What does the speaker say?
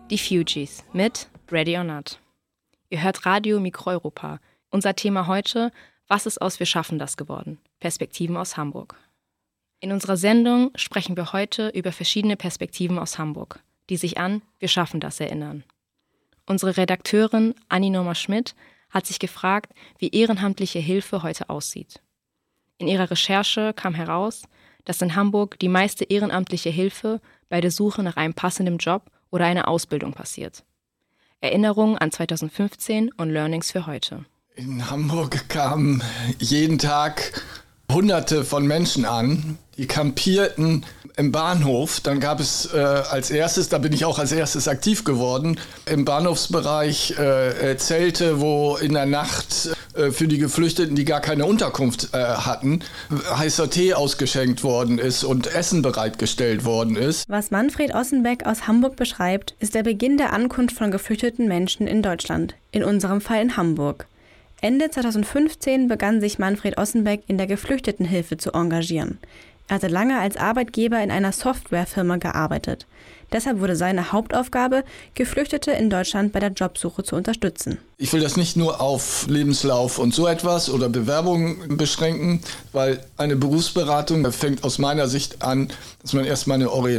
Die Fugees mit Ready or Not. Ihr hört Radio Mikroeuropa. Unser Thema heute: Was ist aus Wir schaffen das geworden? Perspektiven aus Hamburg. In unserer Sendung sprechen wir heute über verschiedene Perspektiven aus Hamburg, die sich an Wir schaffen das erinnern. Unsere Redakteurin Anni-Norma Schmidt hat sich gefragt, wie ehrenamtliche Hilfe heute aussieht. In ihrer Recherche kam heraus, dass in Hamburg die meiste ehrenamtliche Hilfe bei der Suche nach einem passenden Job oder einer Ausbildung passiert. Erinnerungen an 2015 und Learnings für heute. In Hamburg kamen jeden Tag Hunderte von Menschen an, die kampierten im Bahnhof. Dann gab es als erstes, da bin ich auch als erstes aktiv geworden, im Bahnhofsbereich Zelte, wo in der Nacht für die Geflüchteten, die gar keine Unterkunft hatten, heißer Tee ausgeschenkt worden ist und Essen bereitgestellt worden ist. Was Manfred Ossenbeck aus Hamburg beschreibt, ist der Beginn der Ankunft von geflüchteten Menschen in Deutschland, in unserem Fall in Hamburg. Ende 2015 begann sich Manfred Ossenbeck in der Geflüchtetenhilfe zu engagieren. Er hatte lange als Arbeitgeber in einer Softwarefirma gearbeitet. Deshalb wurde seine Hauptaufgabe, Geflüchtete in Deutschland bei der Jobsuche zu unterstützen. Ich will das nicht nur auf Lebenslauf und so etwas oder Bewerbungen beschränken, weil eine Berufsberatung fängt aus meiner Sicht an, dass man erstmal eine Orientierung